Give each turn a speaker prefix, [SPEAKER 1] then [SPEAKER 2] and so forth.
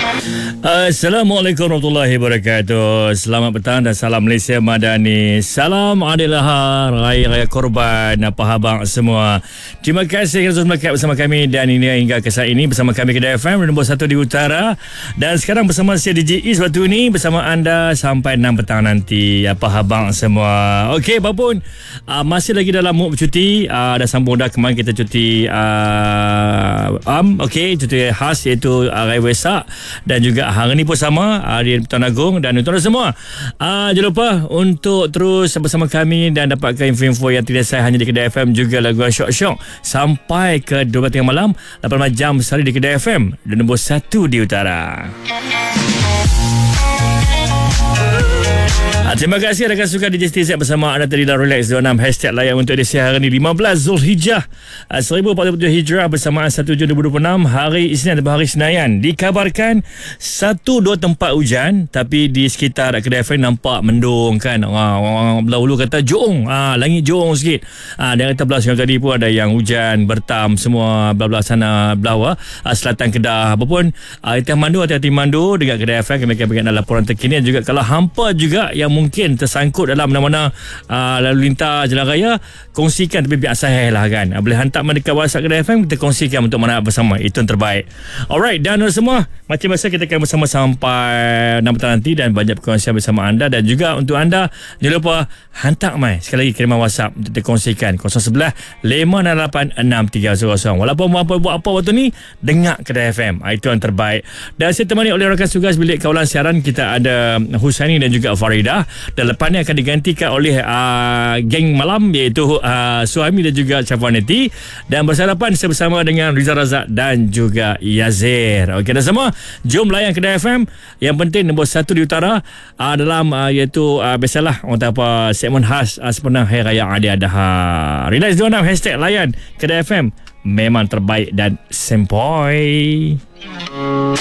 [SPEAKER 1] Assalamualaikum warahmatullahi wabarakatuh. Selamat petang dan salam Malaysia Madani. Salam Adilahar, Raya Korban, apa khabar semua. Terima kasih kerana melekat bersama kami dan ini hingga ke saat ini bersama kami Kedah FM nombor 1 di Utara. Dan sekarang bersama saya DJ Is waktu ini bersama anda sampai 6 petang nanti. Apa khabar semua. Okey, apapun masih lagi dalam mood bercuti. Dah sambung dah kemarin kita cuti cuti khas iaitu Raya Wesak dan juga hari ni pun sama di Pertuan Agong. Dan tuan-tuan semua, jangan lupa untuk terus bersama kami dan dapatkan info-info yang tidak saya hanya di Kedah FM, juga laguan syok-syok sampai ke 12 tengah malam 8 jam sehari di Kedah FM dan nombor 1 di Utara. Terima kasih rakan suka DJ Stizet bersama anda tadi dah relax 26 #layan untuk edisi hari ini 15 Zulhijjah 1447 Hijrah bersamaan 1 Jun 2026 hari Isnin atau hari Senayan. Dikabarkan 1-2 tempat hujan, tapi di sekitar Kedah FM nampak mendung kan. Orang belah hulu kata joong, langit joong sikit. Dan kata belah sekarang tadi pun ada yang hujan bertam semua belah sana belah selatan Kedah. Apapun hati-hati mandu dekat Kedah FM, kami akan berikan laporan terkini. Dan juga kalau hampa juga yang mungkin tersangkut dalam mana-mana lalu lintas jalan raya, kongsikan tapi biar sahih lah kan. Boleh hantar dekat WhatsApp Kedah FM, kita kongsikan untuk mana bersama. Itu yang terbaik. Alright, dan semua macam biasa kita akan bersama sampai 6 petang nanti dan banyak perkongsian bersama anda. Dan juga untuk anda, jangan lupa hantar mai sekali lagi kiriman WhatsApp untuk dikongsikan 011 568 6300. Walaupun buat apa waktu ni, dengar Kedah FM. Itu yang terbaik. Dan saya temani oleh rakan tugas bilik kawalan siaran, kita ada Husaini dan juga Faridah. Dan lepas ni akan digantikan oleh geng malam iaitu Suhaimi dan juga Syafaneti. Dan bersarapan saya bersama dengan Rizal Razak dan juga Yazir. Okey dah semua, jom layan Kedah FM. Yang penting nombor 1 di Utara dalam iaitu biasalah orang tak apa segmen khas sempena Hari Raya Aidiladha. Relax 26 #layan Kedah FM, memang terbaik dan sempoi.